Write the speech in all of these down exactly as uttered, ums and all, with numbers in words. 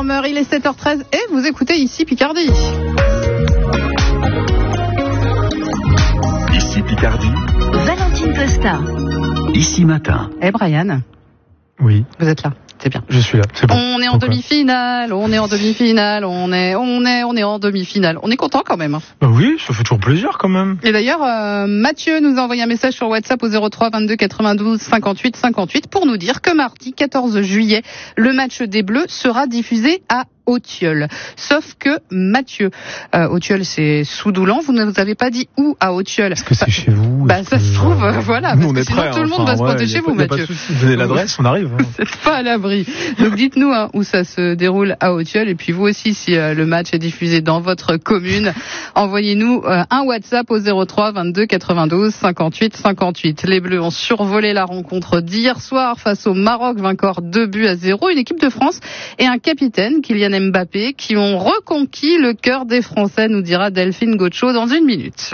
Farmer, il est sept heures treize et vous écoutez ici Picardie. Ici Picardie. Valentine Costa. Ici Matin. Eh Brian. Oui. Vous êtes là. C'est bien. Je suis là, c'est bon. On est en Pourquoi demi-finale, on est en demi-finale, on est, on est, on est en demi-finale. On est content quand même. Bah oui, ça fait toujours plaisir quand même. Et d'ailleurs, euh, Mathieu nous a envoyé un message sur WhatsApp au zéro trois vingt-deux quatre-vingt-douze cinquante-huit cinquante-huit pour nous dire que mardi quatorze juillet, le match des Bleus sera diffusé à Autilleul. Sauf que Mathieu, euh, Autilleul c'est Soudoulan, vous ne vous avez pas dit où à Autilleul. Est-ce que c'est chez vous? Bah ça que... se trouve, euh, voilà, Nous, parce on que est sinon prêts, tout le monde enfin, va se ouais, pointer chez vous, Mathieu. Vous donnez l'adresse, on arrive. Hein. Vous n'êtes pas à l'abri. Donc dites-nous hein, où ça se déroule à Autilleul et puis vous aussi si euh, le match est diffusé dans votre commune, envoyez-nous euh, un WhatsApp au zéro trois vingt-deux quatre-vingt-douze cinquante-huit cinquante-huit. Les Bleus ont survolé la rencontre d'hier soir face au Maroc, vainqueur deux buts à zéro. Une équipe de France et un capitaine, Kylian Mbappé, qui ont reconquis le cœur des Français, nous dira Delphine Gaucho dans une minute.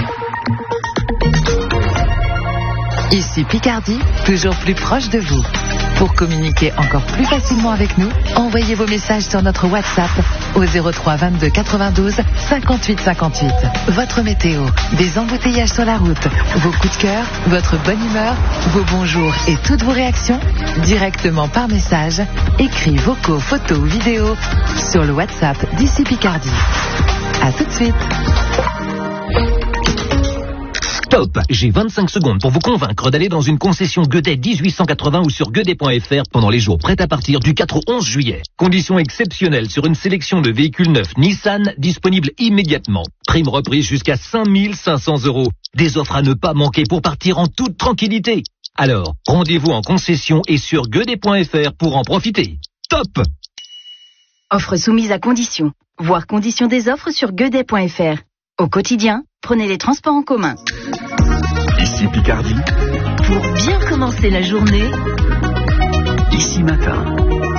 Ici Picardie, toujours plus proche de vous. Pour communiquer encore plus facilement avec nous, envoyez vos messages sur notre WhatsApp au zéro trois vingt-deux quatre-vingt-douze cinquante-huit cinquante-huit. Votre météo, des embouteillages sur la route, vos coups de cœur, votre bonne humeur, vos bonjours et toutes vos réactions, directement par message, écrits, vocaux, photos ou vidéos sur le WhatsApp d'Ici Picardie. À tout de suite. Stop! J'ai vingt-cinq secondes pour vous convaincre d'aller dans une concession Gueudet dix-huit cent quatre-vingts ou sur gueudet point f r pendant les jours prêts à partir du quatre au onze juillet. Conditions exceptionnelles sur une sélection de véhicules neufs Nissan disponibles immédiatement. Prime reprise jusqu'à cinq mille cinq cents euros. Des offres à ne pas manquer pour partir en toute tranquillité. Alors, rendez-vous en concession et sur gueudet point f r pour en profiter. Top! Offre soumise à conditions. Voir conditions des offres sur gueudet point f r. Au quotidien, prenez les transports en commun. Ici Picardie. Pour bien commencer la journée, Ici Matin.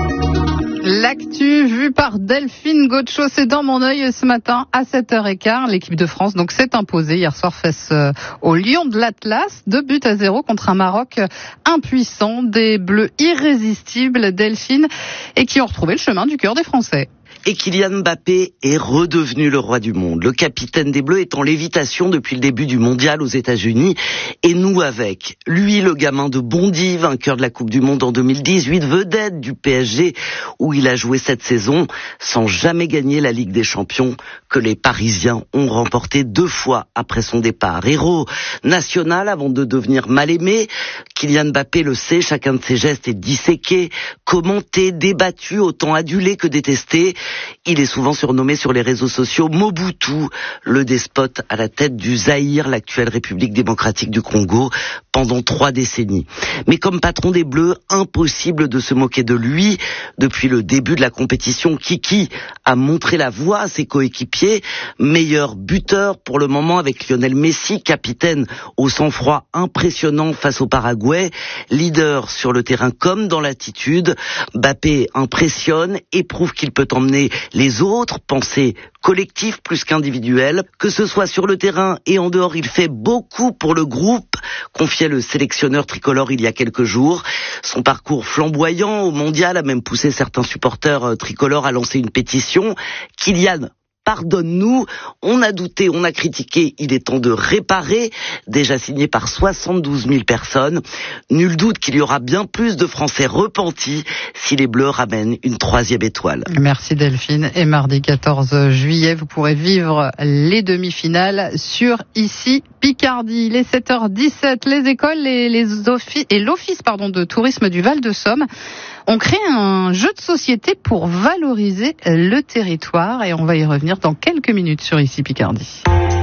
L'actu vue par Delphine Gaucho, c'est dans mon œil ce matin à sept heures quinze. L'équipe de France donc s'est imposée hier soir face euh, au Lion de l'Atlas, deux buts à zéro contre un Maroc impuissant, des Bleus irrésistibles, Delphine, et qui ont retrouvé le chemin du cœur des Français. Et Kylian Mbappé est redevenu le roi du monde. Le capitaine des Bleus est en lévitation depuis le début du mondial aux États-Unis, et nous avec. Lui, le gamin de Bondy, vainqueur de la Coupe du Monde en deux mille dix-huit, vedette du P S G, où il a joué cette saison, sans jamais gagner la Ligue des Champions, que les Parisiens ont remporté deux fois après son départ. Héros national avant de devenir mal aimé, Kylian Mbappé le sait, chacun de ses gestes est disséqué, commenté, débattu, autant adulé que détesté. Il est souvent surnommé sur les réseaux sociaux Mobutu, le despote à la tête du Zaïre, l'actuelle République démocratique du Congo, pendant trois décennies. Mais comme patron des Bleus, impossible de se moquer de lui. Depuis le début de la compétition, Kiki a montré la voie à ses coéquipiers, meilleur buteur pour le moment avec Lionel Messi, capitaine au sang-froid impressionnant face au Paraguay, leader sur le terrain comme dans l'attitude. Mbappé impressionne et prouve qu'il peut emmener les autres, penser collectif plus qu'individuel, que ce soit sur le terrain et en dehors, il fait beaucoup pour le groupe, confiait le sélectionneur tricolore il y a quelques jours. Son parcours flamboyant au mondial a même poussé certains supporters tricolores à lancer une pétition. Kylian, pardonne-nous, on a douté, on a critiqué, il est temps de réparer, déjà signé par soixante-douze mille personnes. Nul doute qu'il y aura bien plus de Français repentis si les Bleus ramènent une troisième étoile. Merci Delphine. Et mardi quatorze juillet, vous pourrez vivre les demi-finales sur Ici Picardie. Il est sept heures dix-sept. Les écoles et, les offices, et l'Office pardon, de tourisme du Val-de-Somme ont créé un jeu de société pour valoriser le territoire et on va y revenir dans quelques minutes sur Ici Picardie.